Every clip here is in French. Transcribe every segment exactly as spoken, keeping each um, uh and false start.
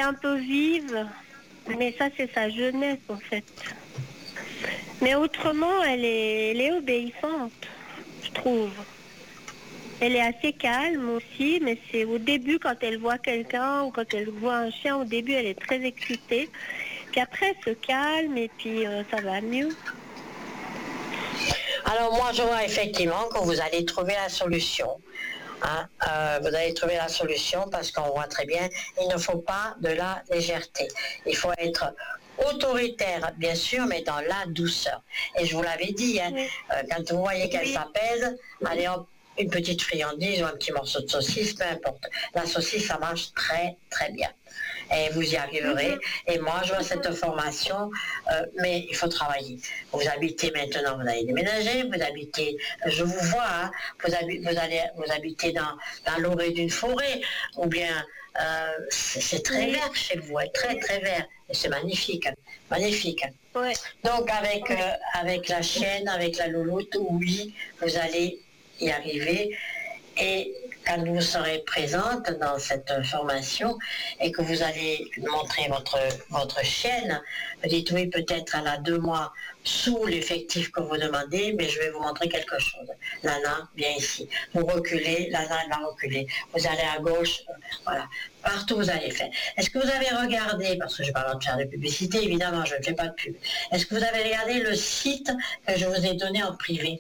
un peu vive, mais ça c'est sa jeunesse en fait. Mais autrement, elle est, elle est obéissante, je trouve. Elle est assez calme aussi, mais c'est au début quand elle voit quelqu'un ou quand elle voit un chien, au début elle est très excitée. Puis après elle se calme et puis euh, ça va mieux. Alors moi je vois effectivement que vous allez trouver la solution. Hein, euh, vous allez trouver la solution parce qu'on voit très bien, il ne faut pas de la légèreté. Il faut être autoritaire, bien sûr, mais dans la douceur. Et je vous l'avais dit, hein, Oui. euh, quand vous voyez qu'elle Oui. s'apaise, allez hop, une petite friandise ou un petit morceau de saucisse, peu importe. La saucisse, ça marche très, très bien. Et vous y arriverez. Mm-hmm. Et moi, je vois cette formation, euh, mais il faut travailler. Vous habitez maintenant, vous allez déménager, vous habitez, je vous vois, hein, vous, habi- vous allez vous habitez dans, dans l'orée d'une forêt, ou bien euh, c'est c'est très Oui. vert chez vous, hein, très très vert. Et c'est magnifique, hein, magnifique. Ouais. Donc avec, euh, avec la chienne, avec la louloute, oui, vous allez y arriver. Et quand vous serez présente dans cette formation et que vous allez montrer votre, votre chienne, vous dites oui, peut-être elle a deux mois sous l'effectif que vous demandez, mais je vais vous montrer quelque chose. Lana, viens ici. Vous reculez, Lana, elle va reculer. Vous allez à gauche, euh, voilà. Partout vous allez faire. Est-ce que vous avez regardé, parce que je n'ai pas le droit de faire de publicité, évidemment, je ne fais pas de pub. Est-ce que vous avez regardé le site que je vous ai donné en privé?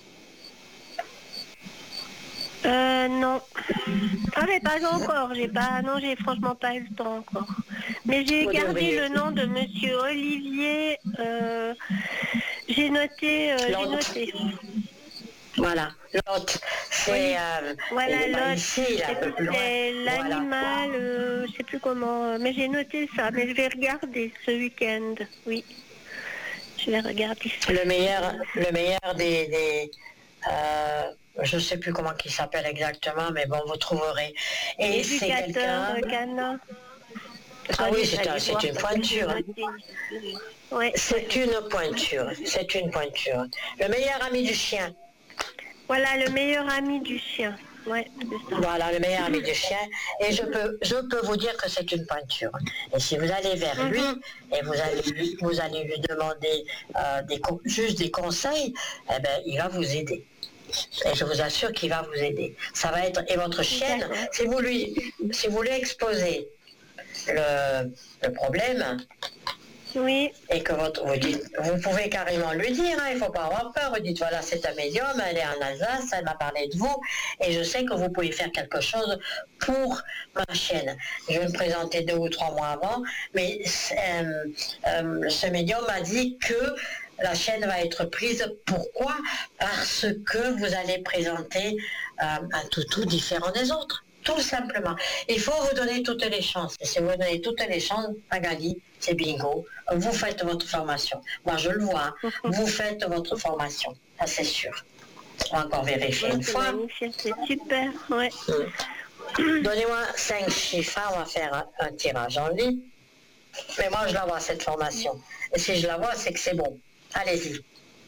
Euh, non. Ah, mais pas encore. J'ai pas, non, j'ai franchement pas eu le temps encore. Mais j'ai Vous gardé devriez. le nom de Monsieur Olivier. Euh, j'ai noté, euh, j'ai L'autre. noté. Voilà, l'hôte, c'est Oui. euh, Voilà il est pas l'autre. ici, il est un Et peu puis plus loin. c'est Voilà. l'animal, euh, je sais plus comment. euh, Mais j'ai noté ça. Mais je vais regarder ce week-end. Oui. Je vais regarder ça. Le meilleur, le meilleur des, des euh, je sais plus comment il s'appelle exactement, mais bon, vous trouverez. Et c'est Éducateur quelqu'un. euh, canin. Ah oui, Attendez, je vais c'est un- aller c'est voir une parce que j'ai pointure. hein. noté. Ouais. C'est une pointure. C'est une pointure. Le meilleur ami du chien. Voilà le meilleur ami du chien. Ouais, c'est ça. Voilà, le meilleur ami du chien. Et je peux, je peux vous dire que c'est une pointure. Et si vous allez vers lui Mhm. et vous allez lui, vous allez lui demander euh, des, con- juste des conseils, eh ben, il va vous aider. Et je vous assure qu'il va vous aider. Ça va être, et votre chienne, D'accord. si vous lui, si vous lui exposez le, le problème, Oui. et que votre, vous dites, vous pouvez carrément lui dire, hein, il ne faut pas avoir peur, vous dites voilà, c'est un médium, elle est en Alsace, elle m'a parlé de vous, et je sais que vous pouvez faire quelque chose pour ma chienne. Je vais me présenter deux ou trois mois avant, mais euh, euh, ce médium m'a dit que la chienne va être prise. Pourquoi? Parce que vous allez présenter euh, un toutou différent des autres. Tout simplement. Il faut vous donner toutes les chances. Et si vous donnez toutes les chances, Magali, c'est bingo. Vous faites votre formation. Moi, je le vois. hein. Vous faites votre formation. Ça, c'est sûr. On va encore vérifier Ouais, une c'est fois. magnifique, c'est super. Ouais. Hum. Donnez-moi cinq chiffres. hein, On va faire un, un tirage en ligne. Mais moi, je la vois, cette formation. Et si je la vois, c'est que c'est bon. Allez-y.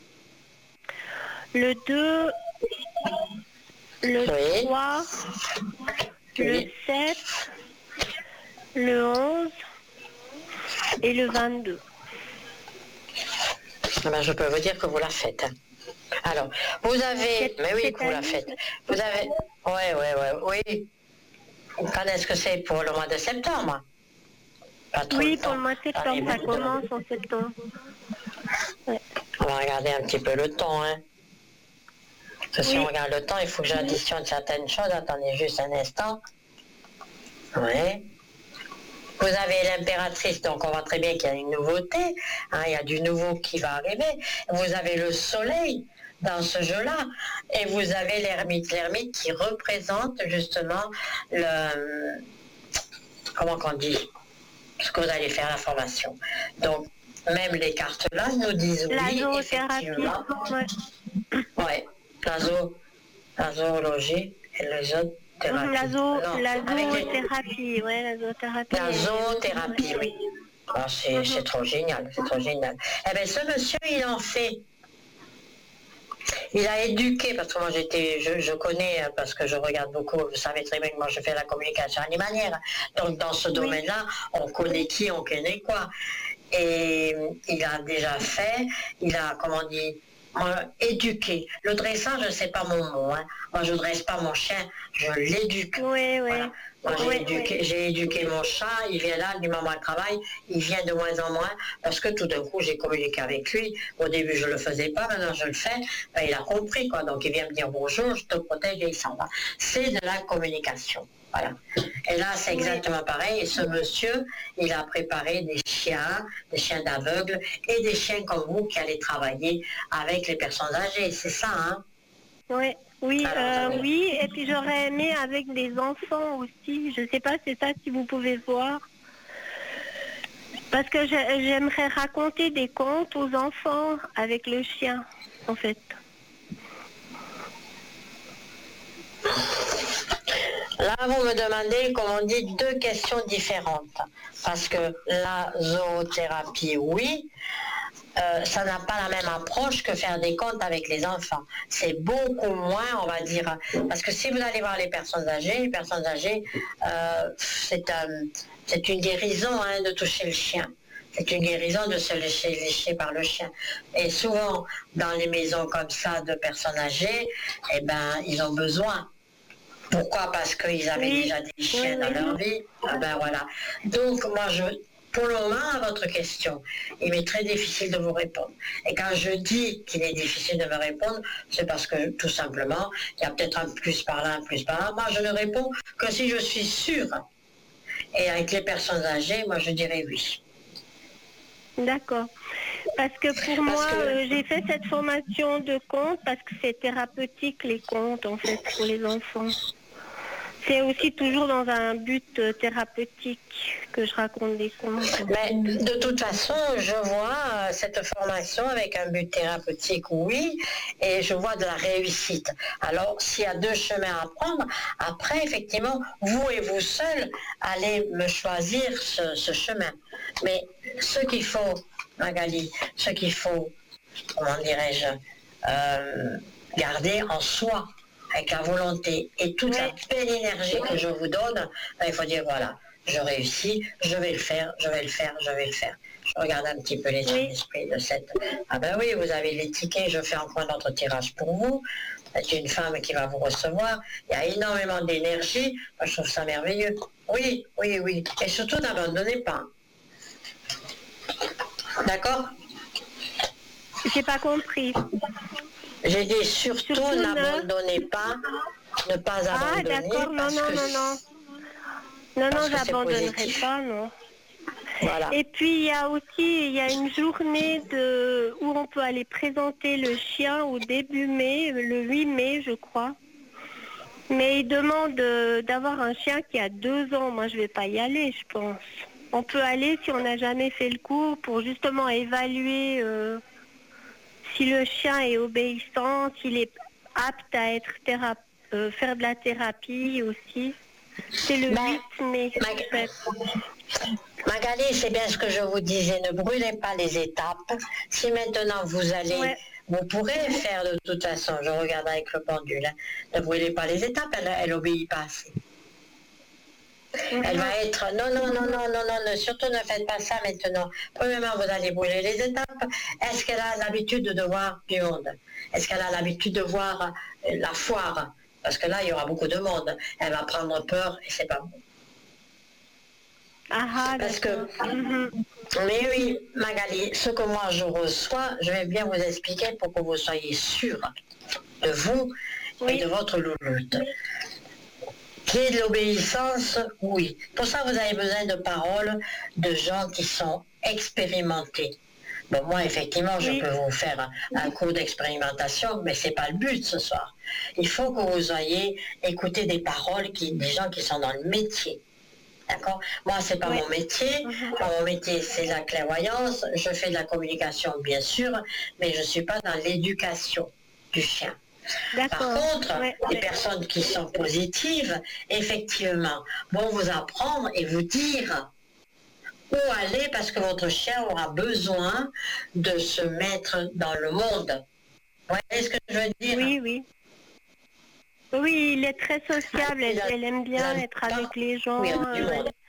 Le deux, le Oui. trois, le Oui. sept, le onze et le vingt-deux. Ah ben, je peux vous dire que vous la faites. hein. Alors, vous avez... Cette- Mais oui, cette que vous la année, faites. Vous avez... Oui, oui, oui, oui. Quand est-ce que c'est? Pour le mois de septembre? Pas trop Oui, de pour temps. le mois de Allez, septembre, ça vous- commence en septembre. Ouais. On va regarder un petit peu le temps. Hein. Parce que si Oui. on regarde le temps, il faut que j'additionne certaines choses. Attendez juste un instant. Oui. Vous avez l'impératrice, donc on voit très bien qu'il y a une nouveauté. hein, il y a du nouveau qui va arriver. Vous avez le soleil dans ce jeu-là. Et vous avez l'ermite. L'ermite qui représente justement le... Comment qu'on dit? Ce que vous allez faire la formation. Donc, même les cartes-là nous disent La oui, zoothérapie. effectivement. Ouais. Ouais, la, zo, la zoologie et la zoothérapie. La, zoo, Non, la avec les- zoothérapie, ouais, la zoothérapie. la et- zoothérapie, oui. Ah, c'est Mhm. c'est trop génial, c'est trop génial. Eh bien, ce monsieur, il en fait. il a éduqué, parce que moi j'étais, je, je connais, parce que je regarde beaucoup, vous savez très bien que moi je fais la communication animalière, donc dans ce domaine-là, on connaît qui, on connaît quoi. Et il a déjà fait, il a, comment on dit, euh, éduqué. Le dressage, c'est pas mon mot, hein. Moi je dresse pas mon chien, je l'éduque. Oui, oui. Voilà. Moi, j'ai Oui, éduqué, oui. j'ai éduqué mon chat, il vient là, du moment où il travaille, il vient de moins en moins, parce que tout d'un coup, j'ai communiqué avec lui. Au début, je ne le faisais pas, maintenant je le fais. Ben, il a compris, quoi. Donc, il vient me dire bonjour, je te protège et il s'en va. C'est de la communication. Voilà. Et là, c'est exactement pareil. Et ce monsieur, il a préparé des chiens, des chiens d'aveugles et des chiens comme vous qui allaient travailler avec les personnes âgées. C'est ça, hein? Oui, oui, Alors, euh, oui. Et puis j'aurais aimé avec des enfants aussi. Je ne sais pas, c'est ça si vous pouvez voir. Parce que j'ai- j'aimerais raconter des contes aux enfants avec le chien, en fait. Là, vous me demandez, comme on dit, deux questions différentes. Parce que la zoothérapie, oui, euh, ça n'a pas la même approche que faire des contes avec les enfants. C'est beaucoup moins, on va dire, parce que si vous allez voir les personnes âgées, les personnes âgées, euh, c'est un, c'est une guérison, hein, de toucher le chien. C'est une guérison de se laisser lécher par le chien. Et souvent, dans les maisons comme ça de personnes âgées, eh ben, ils ont besoin. Pourquoi? Parce qu'ils avaient Oui. déjà des chiens Oui, dans oui. leur vie. Ah ben voilà. Donc moi, je, pour le moment, à votre question, il m'est très difficile de vous répondre. Et quand je dis qu'il est difficile de me répondre, c'est parce que tout simplement, il y a peut-être un plus par là, un plus par là. Moi, je ne réponds que si je suis sûre. Et avec les personnes âgées, moi, je dirais oui. D'accord. Parce que pour Parce moi, que- euh, j'ai fait cette formation de contes parce que c'est thérapeutique les contes, en fait, pour les enfants. C'est aussi toujours dans un but euh, thérapeutique que je raconte des contes. Mais de toute façon, je vois euh, cette formation avec un but thérapeutique, oui, et je vois de la réussite. Alors, s'il y a deux chemins à prendre, après, effectivement, vous et vous seul allez me choisir ce, ce chemin. Mais ce qu'il faut, Magali, ce qu'il faut, comment dirais-je, euh, garder en soi, avec la volonté et toute la belle énergie que je vous donne, ben, il faut dire voilà, je réussis, je vais le faire, je vais le faire, je vais le faire. Je regarde un petit peu l'état Oui. d'esprit de cette... Ah ben oui, vous avez les tickets, je fais encore notre tirage pour vous. C'est une femme qui va vous recevoir. Il y a énormément d'énergie. Moi, je trouve ça merveilleux. Oui, oui, oui. Et surtout, n'abandonnez pas. D'accord? J'ai pas compris. J'ai dit surtout, Surtout ne- n'abandonnez pas, ne pas Ah, abandonner. d'accord, non, parce non, que non, non. Non, parce non, que c'est j'abandonnerai positif. pas, non. Voilà. Et puis il y a aussi il y a une journée de où on peut aller présenter le chien au début mai, le huit mai je crois. Mais il demande euh, d'avoir un chien qui a deux ans. Moi je vais pas y aller, je pense. On peut aller si on n'a jamais fait le cours pour justement évaluer euh, si le chien est obéissant, s'il est apte à être théra- euh, faire de la thérapie aussi. C'est le Ben, huit mai. Mag- en fait. Magali, c'est bien ce que je vous disais, ne brûlez pas les étapes. Si maintenant vous allez, Ouais. vous pourrez faire de toute façon, je regarde avec le pendule, hein, ne brûlez pas les étapes, elle, elle obéit pas assez. Elle va être, non, non, non, non, non, non, ne- surtout ne faites pas ça maintenant. Premièrement, vous allez brûler les étapes. Est-ce qu'elle a l'habitude de voir du monde? Est-ce qu'elle a l'habitude de voir euh, la foire? Parce que là, il y aura beaucoup de monde. Elle va prendre peur et c'est pas bon. Ah, ah, Parce que, d'accord. Mhm. mais oui, Magali, ce que moi je reçois, je vais bien vous expliquer pour que vous soyez sûrs de vous et Oui. de votre louloute. Qu'il y ait de l'obéissance, oui. Pour ça, vous avez besoin de paroles de gens qui sont expérimentés. Bon, moi, effectivement, je Oui. peux vous faire un, un cours d'expérimentation, mais c'est pas le but ce soir. Il faut que vous ayez écouté des paroles qui, des gens qui sont dans le métier. D'accord? Moi, c'est pas Ouais. mon métier. Mon métier, c'est la clairvoyance. Je fais de la communication, bien sûr, mais je suis pas dans l'éducation du chien. Par D'accord. contre, Ouais. les personnes qui sont positives, effectivement, vont vous apprendre et vous dire où aller parce que votre chien aura besoin de se mettre dans le monde. Vous voyez ce que je veux dire? Oui, oui. Oui, il est très sociable, elle, Il a- elle aime il bien a- être avec les gens. Oui, il y a du euh, monde.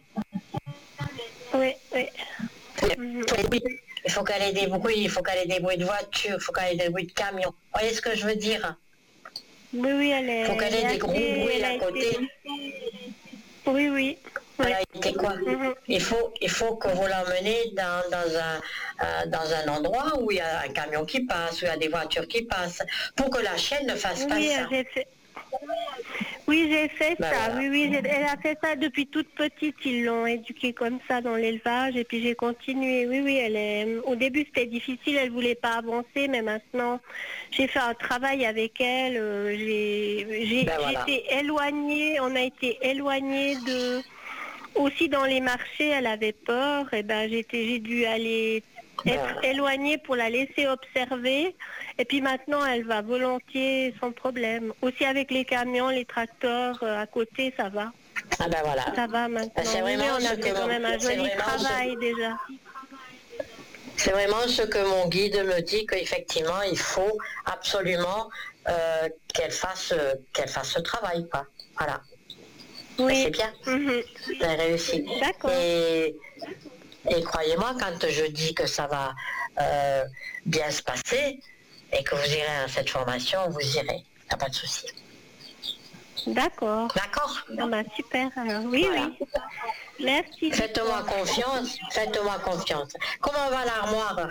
Oui, oui. Mhm. Oui, il faut qu'elle ait des bruits, il faut qu'elle ait des bruits de voiture, il faut qu'elle ait des bruits de camion. Vous voyez ce que je veux dire? Oui, oui, elle est, Il faut qu'elle elle ait est des gros assez... bruits Elle a à côté. été... Oui, oui. Elle Oui. a été quoi? Mhm. Il faut, il faut que vous l'emmeniez dans, dans, un, euh, dans un endroit où il y a un camion qui passe, où il y a des voitures qui passent, pour que la chienne ne fasse pas Oui, ça. j'ai fait... Oui, j'ai fait Ben ça. voilà. Oui, oui, j'ai- elle a fait ça depuis toute petite. Ils l'ont éduquée comme ça dans l'élevage et puis j'ai continué. Oui, oui, elle est. Au début, c'était difficile. Elle voulait pas avancer, mais maintenant, j'ai fait un travail avec elle. euh, J'ai, j'ai, Ben voilà. j'étais éloignée. On a été éloignés de. Aussi dans les marchés, elle avait peur. Et ben, j'étais, j'ai dû aller être Ben, éloignée pour la laisser observer. Et puis maintenant, elle va volontiers sans problème. Aussi avec les camions, les tracteurs euh, à côté, ça va. ah ben voilà. Ça va Ben, maintenant. c'est Oui, oui, vraiment on ce a que fait quand mon, même un c'est joli vraiment ce- travail déjà. c'est vraiment ce que mon guide me dit, qu'effectivement, il faut absolument euh, qu'elle fasse, euh, qu'elle fasse ce travail, quoi. Voilà. Ben, Oui. c'est bien. Mhm. Vous avez réussi. D'accord. Et, et croyez-moi, quand je dis que ça va euh, bien se passer et que vous irez à cette formation, vous irez. Il n'y a pas de souci. D'accord. D'accord? Ah bah, super. Alors, oui, Voilà. oui. Merci. Faites-moi confiance. Faites-moi confiance. Comment va l'armoire?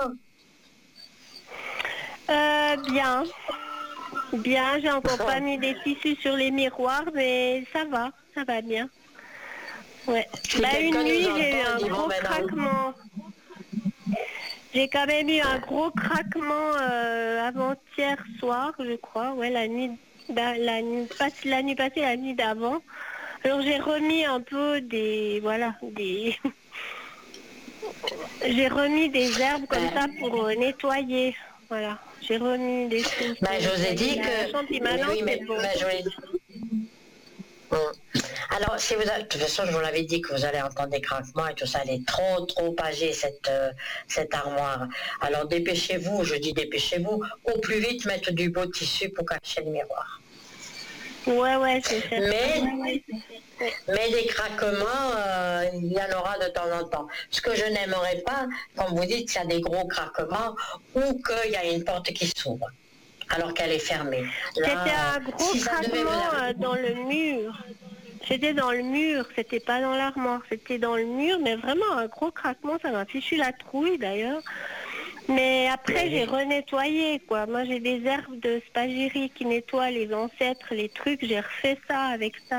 Euh, bien. Bien, j'ai encore pas mis des tissus sur les miroirs, mais ça va, ça va bien. Ouais. Si Bah, quelqu'un une nuit, nous j'ai eu entend, un il dit, bon, gros ben non. craquement. J'ai quand même eu un gros craquement euh, avant-hier soir, je crois. Ouais, la nuit, d'a- la, nuit, pas la nuit passée, la nuit d'avant. Alors j'ai remis un peu des, voilà, des, j'ai remis des herbes comme ça pour euh, nettoyer. Voilà, j'ai remis des choses Ben, pour je vous ai nettoyer dit la que... chambre. Puis Mais maintenant oui, mais, c'est bon. mais je vous l'ai dit. Hum. Alors, si vous avez- de toute façon, je vous l'avais dit que vous allez entendre des craquements et tout ça, elle est trop, trop âgée, cette, euh, cette armoire. Alors, dépêchez-vous, je dis dépêchez-vous, au plus vite mettre du beau tissu pour cacher le miroir. Ouais, ouais, je vais faire ça. Mais, Ouais, ouais. mais des craquements, euh, il y en aura de temps en temps. Ce que je n'aimerais pas, comme vous dites, il y a des gros craquements ou qu'il y a une porte qui s'ouvre alors qu'elle est fermée. Là, C'était un gros si ça devait vous craquement arriver- euh, dans le mur. C'était dans le mur, c'était pas dans l'armoire, c'était dans le mur, mais vraiment un gros craquement, ça m'a fichu la trouille d'ailleurs. Mais après, j'ai renettoyé, quoi. Moi, j'ai des herbes de spagyrie qui nettoient les ancêtres, les trucs, j'ai refait ça avec ça.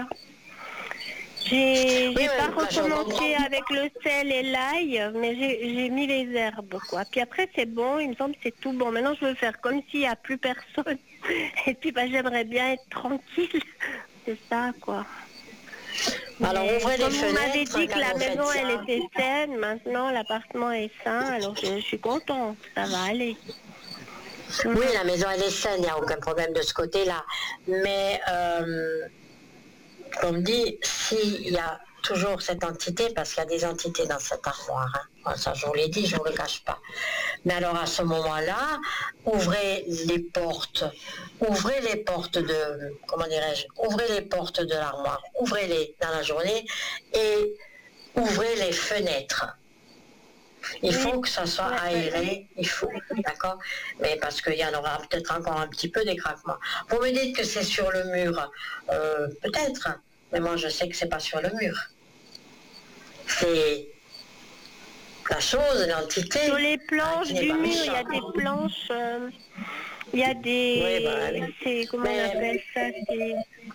J'ai Oui, j'ai oui, pas bah, je recommencé comprends. avec le sel et l'ail, mais j'ai j'ai mis les herbes, quoi. Puis après, c'est bon, il me semble que c'est tout bon. Maintenant, je veux faire comme s'il n'y a plus personne. Et puis, bah, j'aimerais bien être tranquille. C'est ça, quoi. Alors, Mais ouvrez les comme vous m'avez fenêtres dit que quand la vous faites maison, ça. elle était saine, maintenant, l'appartement est sain, alors je, je suis contente, ça va aller. Oui, la maison, elle est saine, il n'y a aucun problème de ce côté-là. Mais, euh, comme dit, s'il y a toujours cette entité, parce qu'il y a des entités dans cette armoire, hein. Bon, ça je vous l'ai dit, je ne vous le cache pas. Mais alors à ce moment-là, ouvrez les portes, ouvrez les portes de, comment dirais-je, ouvrez les portes de l'armoire, ouvrez-les dans la journée et ouvrez les fenêtres. Il Oui. faut que ça soit aéré, il faut, d'accord? Mais parce qu'il y en aura peut-être encore un petit peu des craquements. Vous me dites que c'est sur le mur, euh, peut-être, mais moi je sais que c'est pas sur le mur. C'est la chose, l'entité. Sur les planches qui n'est du pas mur, il y a méchante. des planches, euh, il y a des... Oui, bah, oui. c'est, comment Mais- on appelle ça? C'est...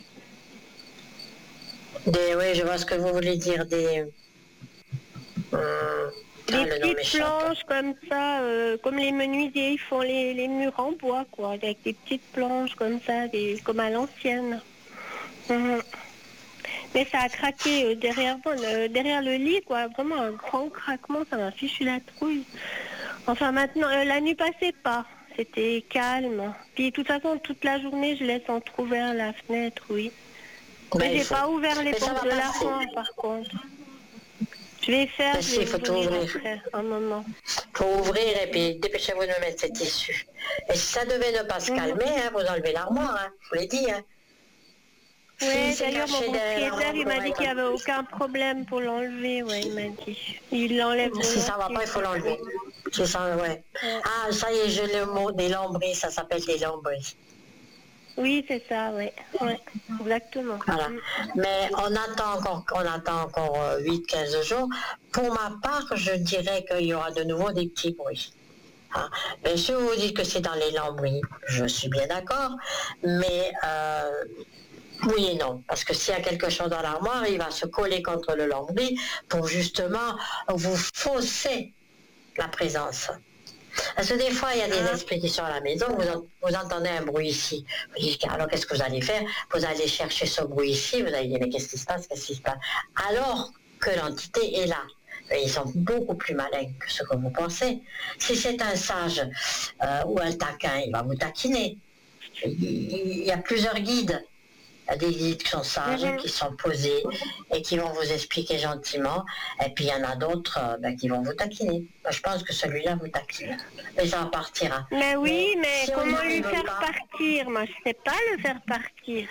Des, oui, je vois ce que vous voulez dire, des... Hum, Des ah, le nom petites m'échappe. planches comme ça, euh, comme les menuisiers, ils font les, les murs en bois, quoi, avec des petites planches comme ça, des, comme à l'ancienne. Mhm. Mais ça a craqué euh, derrière, moi, le- derrière le lit, quoi, vraiment un grand craquement, ça m'a fichu la trouille. Enfin maintenant, euh, la nuit passée pas, c'était calme. Puis de toute façon, toute la journée, je laisse entrouvert la fenêtre, oui. Ben, Mais il j'ai faut- pas ouvert les Mais ça portes va de passer. l'armoire, par contre. Je vais faire, Ben, je si, vais faut vous tout ouvrir ouvrir. après, un moment. Faut ouvrir et puis dépêchez-vous de mettre ces tissus. Et si ça devait ne pas se calmer, hein, vous enlevez l'armoire, hein, je vous l'ai dit. Hein. Oui, Si d'ailleurs, mon propriétaire, il m'a dit qu'il n'y avait aucun problème pour l'enlever, ouais, il m'a dit. Il l'enlève Si ça va volontiers. pas, il faut l'enlever. C'est ça, ouais. Ouais. Ah, ça y est, j'ai le mot des lambris, ça s'appelle des lambris. Oui, c'est ça, oui. Ouais, exactement. Voilà. Mm. Mais on attend encore, on attend encore euh, huit à quinze jours. Pour ma part, je dirais qu'il y aura de nouveau des petits bruits. Hein. Bien sûr, vous dites que c'est dans les lambris. Je suis bien d'accord. Mais euh, oui et non. Parce que s'il y a quelque chose dans l'armoire, il va se coller contre le lambris pour justement vous fausser la présence. Parce que des fois, il y a des Ah. esprits qui sont à la maison, vous, en- vous entendez un bruit ici. Vous dites, alors qu'est-ce que vous allez faire? Vous allez chercher ce bruit ici, vous allez dire, mais qu'est-ce qui se passe? Qu'est-ce qui se passe? Alors que l'entité est là. Et ils sont beaucoup plus malins que ce que vous pensez. Si c'est un sage euh, ou un taquin, il va vous taquiner. Il, il y a plusieurs guides. Il y a des guides qui sont sages, Mhm. qui sont posés et qui vont vous expliquer gentiment. Et puis il y en a d'autres euh, ben, qui vont vous taquiner. Moi, je pense que celui-là vous taquine. Mais ça partira. Mais oui, mais, si on comment n'y lui arrive faire pas- partir? Moi, je sais pas le faire partir.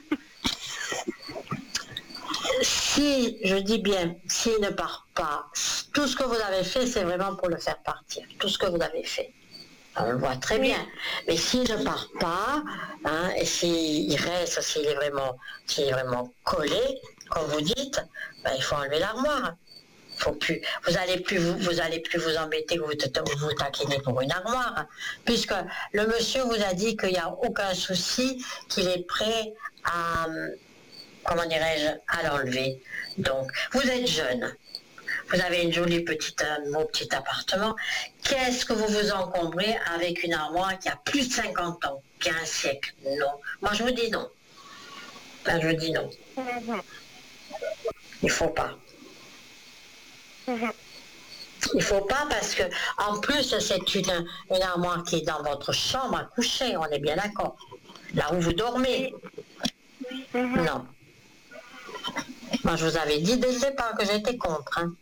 Si, je dis bien, s'il ne part pas, tout ce que vous avez fait, c'est vraiment pour le faire partir. Tout ce que vous avez fait. On le voit très Oui. bien. Mais s'il ne part pas, hein, et s'il reste, s'il est vraiment, s'il est vraiment collé, comme vous dites, ben, il faut enlever l'armoire. Faut plus, vous allez plus vous, vous allez plus vous embêter que vous vous, vous taquinez pour une armoire, puisque le monsieur vous a dit qu'il n'y a aucun souci, qu'il est prêt à, comment dirais-je, à l'enlever. Donc, vous êtes jeune. Vous avez une jolie petite, un beau petit appartement. Qu'est-ce que vous vous encombrez avec une armoire qui a plus de cinquante ans, qui a un siècle? Non. Moi, je vous dis non. Là, je vous dis non. Mhm. Il faut pas. Mhm. Il faut pas parce que, en plus, c'est une, une armoire qui est dans votre chambre à coucher, on est bien d'accord. Là où vous dormez. Mhm. Non. Moi, je vous avais dit dès le départ que j'étais contre. Hein.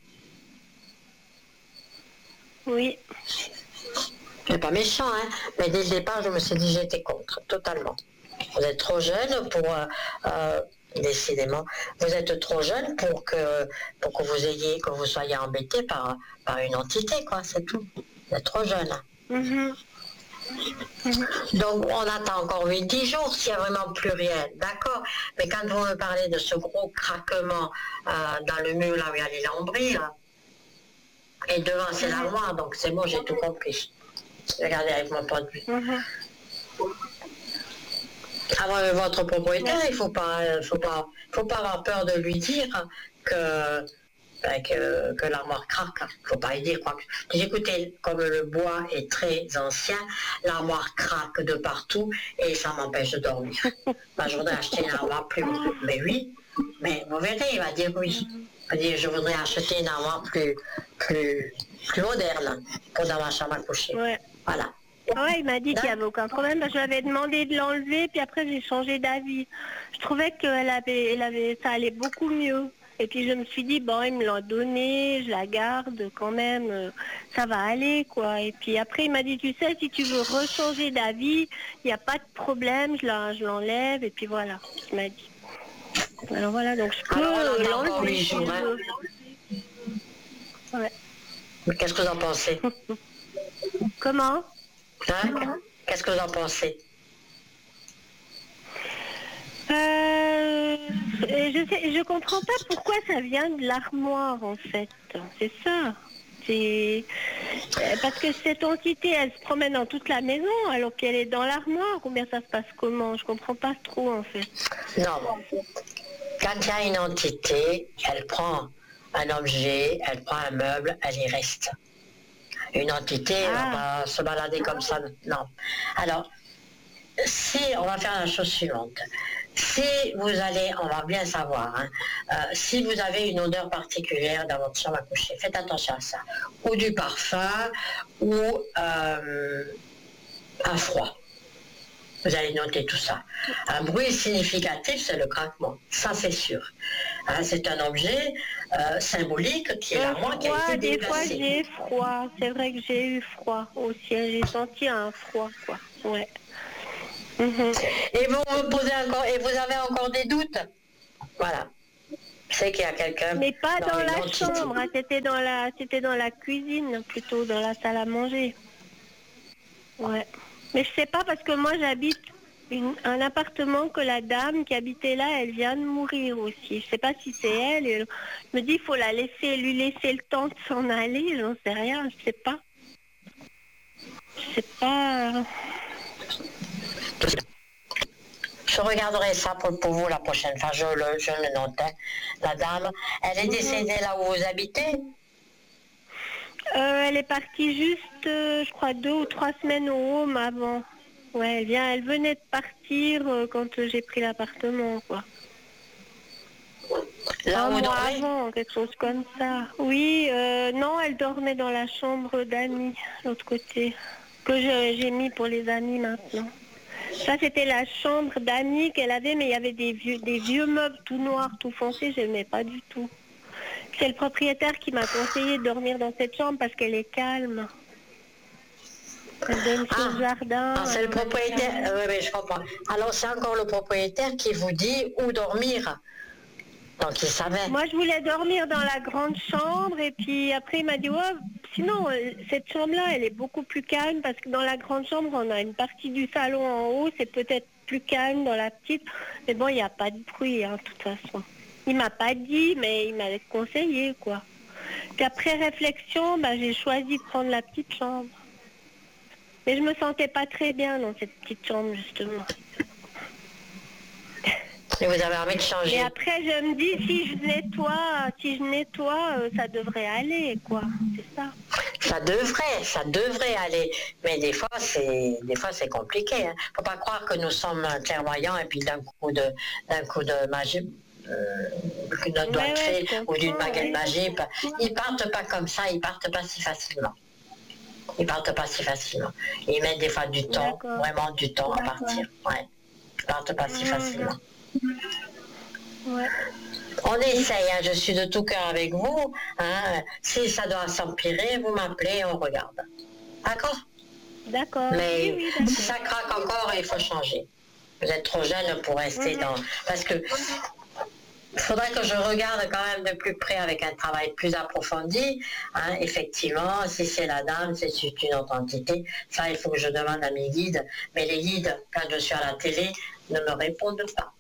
Oui. C'est pas méchant, hein, mais dès le départ, je me suis dit j'étais contre, totalement. Vous êtes trop jeune pour, euh, euh, décidément, vous êtes trop jeune pour que, pour que vous ayez, que vous soyez embêté par, par une entité, quoi, c'est tout. Vous êtes trop jeune. Hein. Mhm. Mhm. Donc, on attend encore huit dix jours s'il n'y a vraiment plus rien, d'accord. Mais quand vous me parlez de ce gros craquement euh, dans le mur, là où il y a les lambris, là, et devant c'est l'armoire, donc c'est bon, j'ai tout compris. Regardez avec mon point de vue. Mhm. Avant votre propriétaire, il ne faut pas, faut pas, faut pas avoir peur de lui dire que, ben, que, que l'armoire craque. Il ne faut pas lui dire quoi. Écoutez, comme le bois est très ancien, l'armoire craque de partout et ça m'empêche de dormir. Ben, je voudrais acheter une armoire plus... Mais oui, mais vous verrez, il va dire oui. Il va dire, je voudrais acheter une armoire plus, plus, plus moderne pour dans ma chambre à coucher. Ouais. Voilà. Ouais, il m'a dit qu'il n'y avait aucun problème. Je lui avais demandé de l'enlever, puis après j'ai changé d'avis. Je trouvais que elle avait, elle avait, ça allait beaucoup mieux. Et puis je me suis dit, bon, il me l'a donné, je la garde quand même, euh, ça va aller, quoi. Et puis après, il m'a dit, tu sais, si tu veux rechanger d'avis, il n'y a pas de problème, je la, je l'enlève, et puis voilà, il m'a dit. Alors voilà, donc je peux Alors, on attend encore l'enlever huit si jours, je hein. veux. Ouais. Mais qu'est-ce que vous en pensez? Comment? Hein? Qu'est-ce que vous en pensez? Euh, je sais, je comprends pas pourquoi ça vient de l'armoire en fait. C'est ça. C'est euh, parce que cette entité, elle se promène dans toute la maison alors qu'elle est dans l'armoire. Ou bien ça se passe comment? Je comprends pas trop en fait. Non. Quand il y a une entité, elle prend un objet, elle prend un meuble, elle y reste. Une entité, Ah. on va pas se balader comme ça, non. Alors, si, on va faire la chose suivante. Si vous allez, on va bien savoir, hein, euh, si vous avez une odeur particulière dans votre chambre à coucher, faites attention à ça. Ou du parfum, ou euh, un froid. Vous allez noter tout ça. Un bruit significatif, c'est le craquement. Ça, c'est sûr. Hein, c'est un objet euh, symbolique qui est Euh, l'armoire qui a froid, été des fois déplacée. j'ai froid. C'est vrai que j'ai eu froid aussi. hein. J'ai senti un froid, quoi. Ouais. Mhm. Et vous vous posez encore, et vous avez encore des doutes. Voilà. C'est qu'il y a quelqu'un Mais pas dans dans une la entité. chambre. hein. C'était dans la, c'était dans la cuisine, plutôt dans la salle à manger. Ouais. Mais je sais pas parce que moi j'habite une- un appartement que la dame qui habitait là, elle vient de mourir aussi. Je sais pas si c'est elle. et Je me dis, il faut la laisser, lui laisser le temps de s'en aller. J'en sais rien. Je sais pas. Je sais pas. Je regarderai ça pour, pour vous la prochaine fois. Je le, je le note. hein. La dame, elle est Mhm. décédée là où vous habitez. Euh, elle est partie juste, euh, je crois, deux ou trois semaines au home avant. Ouais, elle vient, elle venait de partir euh, quand euh, j'ai pris l'appartement, quoi. Là Un où vous mois dormez. avant, quelque chose comme ça. Oui, euh, non, elle dormait dans la chambre d'amis, l'autre côté, que je- j'ai mis pour les amis maintenant. Ça, c'était la chambre d'amis qu'elle avait, mais il y avait des vieux, des vieux meubles tout noirs, tout foncés, je n'aimais pas du tout. C'est le propriétaire qui m'a conseillé de dormir dans cette chambre parce qu'elle est calme. Elle donne sur le Ah, jardin. ah c'est le alors elle est propriétaire. calme. Euh, oui, oui, je comprends. Alors c'est encore le propriétaire qui vous dit où dormir. Donc il savait. Moi, je voulais dormir dans la grande chambre et puis après, il m'a dit, ouais, sinon, euh, cette chambre-là, elle est beaucoup plus calme parce que dans la grande chambre, on a une partie du salon en haut, c'est peut-être plus calme dans la petite. Mais bon, il n'y a pas de bruit, hein, de toute façon. Il m'a pas dit, mais il m'avait conseillé, quoi. Puis après réflexion, bah, j'ai choisi de prendre la petite chambre. Mais je me sentais pas très bien dans cette petite chambre, justement. Et vous avez envie de Mais changer. après, je me dis, si je nettoie, si je nettoie, euh, ça devrait aller, quoi. C'est ça. Ça devrait, ça devrait aller. Mais des fois, c'est, des fois, c'est compliqué. Hein. Faut pas croire que nous sommes clairvoyants et puis d'un coup de, d'un coup de magie, euh, d'un doigt Ouais, de ouais, fée je ou d'une comprends, baguette ouais. magique, ils partent pas comme ça, ils partent pas si facilement. Ils partent pas si facilement. Ils mettent des fois du temps, D'accord. vraiment du temps à partir. Ouais. Ils partent pas si facilement. Ouais. On essaye, hein, je suis de tout cœur avec vous. Hein. Si ça doit s'empirer, vous m'appelez et on regarde. D'accord? D'accord. Oui, Mais oui, si d'accord. ça craque encore, il faut changer. Vous êtes trop jeune pour rester Mhm. dans... Parce que il faudrait que je regarde quand même de plus près avec un travail plus approfondi. Hein. Effectivement, si c'est la dame, c'est une autre entité. Ça, il faut que je demande à mes guides. Mais les guides, quand je suis à la télé, ne me répondent pas.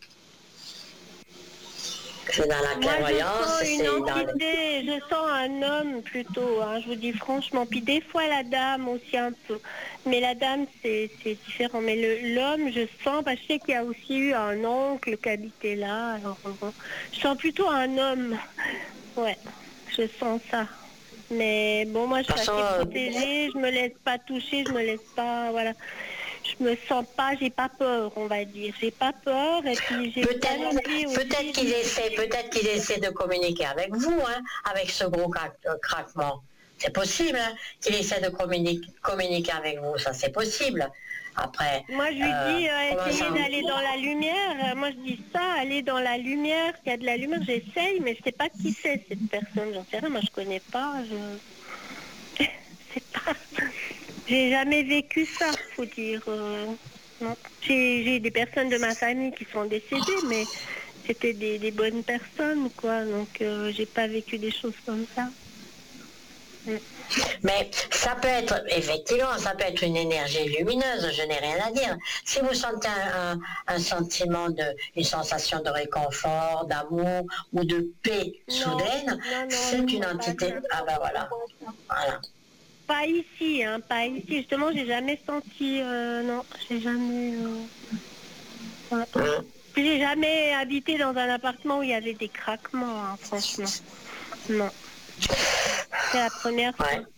C'est dans la Moi, je clairvoyance, sens c'est une dans les... entité, je sens un homme plutôt, hein, je vous dis franchement. Puis des fois la dame aussi un peu. Mais la dame, c'est c'est différent. Mais le- l'homme, je sens, parce que je sais qu'il y a aussi eu un oncle qui habitait là. Alors, euh, je sens plutôt un homme. Ouais, je sens ça. Mais bon, moi, je De toute suis façon, assez euh, protégée, je me laisse pas toucher, je me laisse pas, voilà. Je me sens pas, j'ai pas peur, on va dire. J'ai pas peur et puis j'ai pas non peut-être plus peut-être aussi. qu'il essaie, peut-être qu'il essaie de communiquer avec vous, hein, avec ce gros cra- euh, craquement. C'est possible hein, qu'il essaie de communiquer, communiquer avec vous, ça c'est possible. Après, Moi, je lui euh, dis, euh, comment essayez ça d'aller dans la lumière. Euh, Moi, je dis ça, aller dans la lumière. S'il y a de la lumière, j'essaye, mais je sais pas qui c'est cette personne. J'en sais rien. Moi, je connais pas. Je sais pas. J'ai jamais vécu ça, faut dire. euh, non. J'ai j'ai des personnes de ma famille qui sont décédées, mais c'était des, des bonnes personnes, quoi. Donc, euh, j'ai pas vécu des choses comme ça. Mm. Mais ça peut être, effectivement, ça peut être une énergie lumineuse, je n'ai rien à dire. Si vous sentez un, un- un sentiment de, une sensation de réconfort, d'amour ou de paix Non, soudaine, non, non, c'est je une sens pas entité. ça. Ah ben voilà. Voilà. Pas ici, hein, pas ici. Justement, j'ai jamais senti, euh, non, j'ai jamais. euh, ouais. Hum. Puis j'ai jamais habité dans un appartement où il y avait des craquements, hein, franchement. Non. C'est la première fois. Ouais.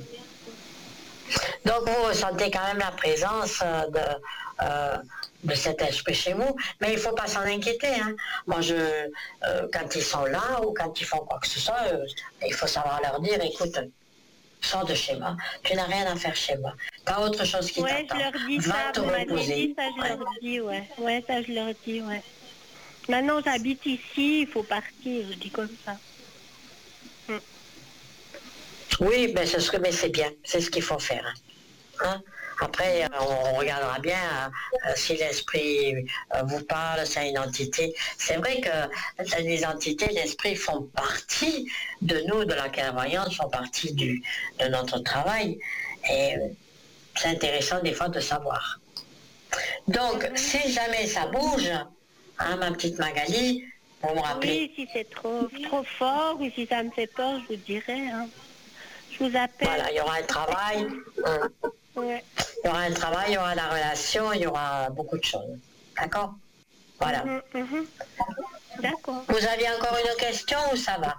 Donc vous ressentez quand même la présence euh, de, euh, de cet esprit chez vous, mais il ne faut pas s'en inquiéter. Hein. Moi, je, euh, quand ils sont là ou quand ils font quoi que ce soit, euh, il faut savoir leur dire, écoute, sors de chez moi, tu n'as rien à faire chez moi, pas autre chose qui Ouais, je t'attend, leur dis va ça, te vous m'avez reposer. dit ça, je Ouais. leur dis, ouais. Ouais, ça, je leur dis, ouais. Maintenant, j'habite ici, il faut partir, je dis comme ça. Mm. Oui, mais, ce serait, mais c'est bien, c'est ce qu'il faut faire. Hein? Après, on regardera bien euh, si l'esprit euh, vous parle, c'est une entité. C'est vrai que les entités, l'esprit font partie de nous, de la clairvoyance, font partie du, de notre travail. Et c'est intéressant des fois de savoir. Donc, mm-hmm. si jamais ça bouge, hein, ma petite Magali, vous me rappelez. Oui, si c'est trop, trop fort ou si ça me fait peur, je vous dirai. Hein. Je vous appelle. Voilà, il y aura un travail. Hein. Ouais. Il y aura un travail, il y aura la relation, il y aura beaucoup de choses. D'accord? Voilà. Mmh, mmh. D'accord. Vous aviez encore une question ou ça va?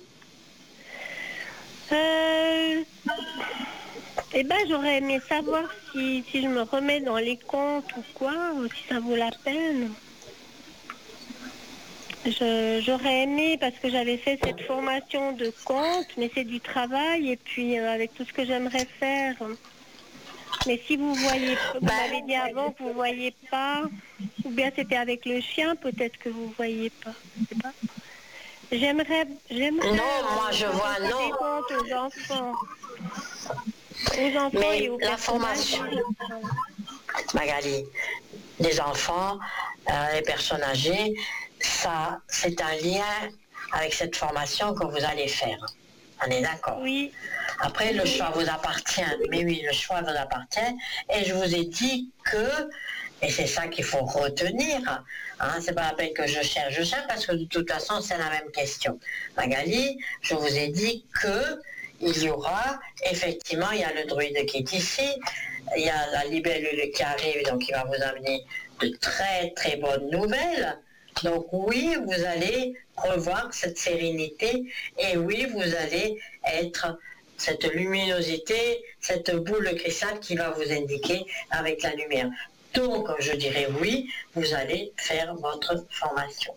euh... Eh bien, j'aurais aimé savoir si, si je me remets dans les comptes ou quoi, ou si ça vaut la peine. Je, j'aurais aimé parce que j'avais fait cette formation de compte, mais c'est du travail et puis euh, avec tout ce que j'aimerais faire. Mais si vous voyez, vous bah, m'avez dit avant que vous ne voyez pas, ou bien c'était avec le chien, peut-être que vous ne voyez pas. Je sais pas. J'aimerais, j'aimerais. Non, moi je vois non. Des comptes aux enfants. Aux enfants mais et aux la formation, Magali, les enfants, euh, les personnes âgées, ça, c'est un lien avec cette formation que vous allez faire. On est d'accord? Oui. Après, le choix vous appartient. Mais oui, le choix vous appartient. Et je vous ai dit que, et c'est ça qu'il faut retenir, hein, c'est pas la peine que je cherche, je cherche parce que de toute façon, c'est la même question. Magali, je vous ai dit que il y aura, effectivement, il y a le druide qui est ici, il y a la libellule qui arrive, donc il va vous amener de très très bonnes nouvelles. Donc oui, vous allez revoir cette sérénité et oui, vous allez être cette luminosité, cette boule de cristal qui va vous indiquer avec la lumière. Donc, je dirais oui, vous allez faire votre formation.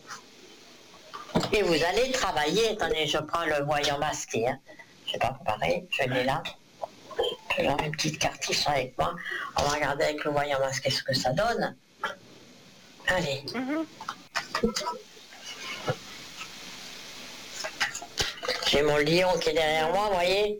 Et vous allez travailler, attendez, je prends le voyant masqué, hein. Je ne sais pas préparé, je l'ai là. J'ai une petite carte qui sont avec moi. On va regarder avec le voyant masqué ce que ça donne. Allez. Mm-hmm. J'ai mon lion qui est derrière moi, vous voyez.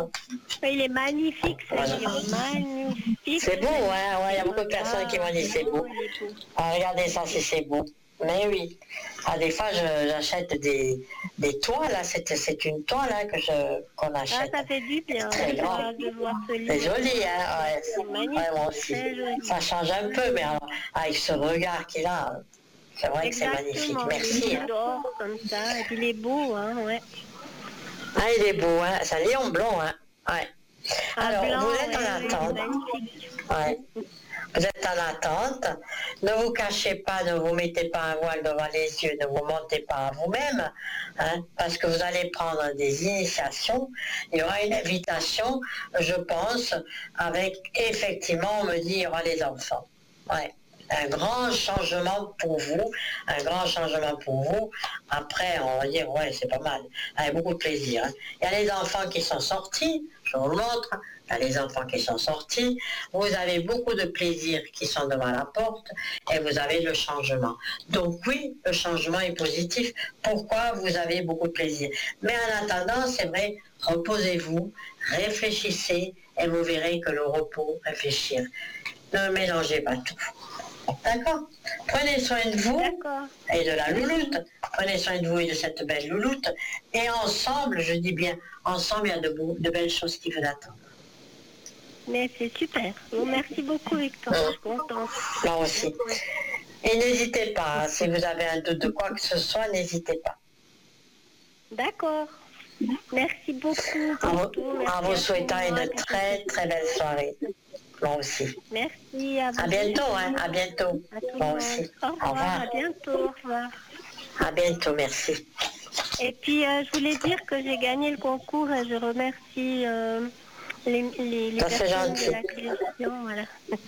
Il est magnifique, ce voilà. lion, magnifique. C'est beau, hein, ouais, il y a beaucoup de personnes ah, qui m'ont dit c'est beau. beau. Ah, regardez ça, si c'est beau. Mais oui. Ah, des fois, je, j'achète des, des toiles, là. C'est, c'est une toile hein, que je, qu'on achète. Ah, ça fait du bien. C'est très grand. De voir ce lion. C'est joli, hein. Ouais, c'est magnifique. Ouais, moi aussi. Ça change un peu, mais alors, avec ce regard qu'il a, c'est vrai exactement, que c'est magnifique. Merci. Il dort comme ça, et puis il est beau, hein, ouais. Ah, il est beau, hein. C'est un lion blond, hein. Ouais. Alors, blanc, vous êtes ouais, en attente. Ouais. Vous êtes en attente. Ne vous cachez pas, ne vous mettez pas un voile devant les yeux, ne vous montez pas à vous-même, hein, parce que vous allez prendre des initiations. Il y aura une invitation, je pense, avec, effectivement, on me dit, il y aura les enfants. Ouais. Un grand changement pour vous, un grand changement pour vous. Après, on va dire, ouais, c'est pas mal, avec beaucoup de plaisir. Hein. Il y a les enfants qui sont sortis, je vous le montre, il y a les enfants qui sont sortis, vous avez beaucoup de plaisir qui sont devant la porte, et vous avez le changement. Donc oui, le changement est positif. Pourquoi vous avez beaucoup de plaisir? Mais en attendant, c'est vrai, reposez-vous, réfléchissez, et vous verrez que le repos, réfléchir. Ne mélangez pas tout. D'accord. Prenez soin de vous D'accord. et de la louloute. Prenez soin de vous et de cette belle louloute. Et ensemble, je dis bien, ensemble, il y a de, beau, de belles choses qui vous attendent. Mais c'est super. Bon, merci beaucoup, Victor. Mmh. Je suis contente. Moi aussi. Et n'hésitez pas, hein, si vous avez un doute de quoi que ce soit, n'hésitez pas. D'accord. Merci beaucoup. En vous, en vous souhaitant une très, très belle soirée. Moi aussi. Merci. À, à bientôt, hein. À bientôt. À Moi aussi. Au revoir. Au revoir. À bientôt. Au revoir. À bientôt. Merci. Et puis, euh, je voulais dire que j'ai gagné le concours et je remercie euh, les, les, les ça, personnes de la création. Voilà.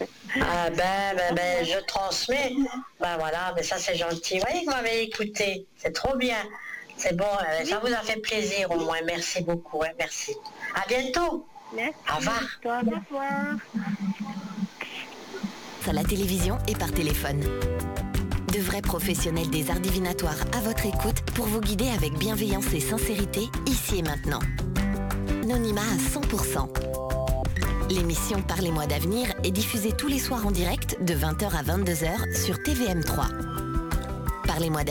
Ah ben, ben, ben, je transmets. Ben voilà, mais ça c'est gentil. Vous voyez que vous m'avez écouté. C'est trop bien. C'est bon. Euh, ça vous a fait plaisir au moins. Merci beaucoup. Hein. Merci. À bientôt. Merci. Au revoir. Au revoir. À la télévision et par téléphone. De De vrais professionnels des arts divinatoires à votre écoute pour vous guider avec bienveillance et sincérité, ici et maintenant. Anonymat à cent pour cent. L'émission Parlez-moi d'avenir est diffusée tous les soirs en direct de vingt heures à vingt-deux heures sur T V M trois. Parlez-moi d'avenir.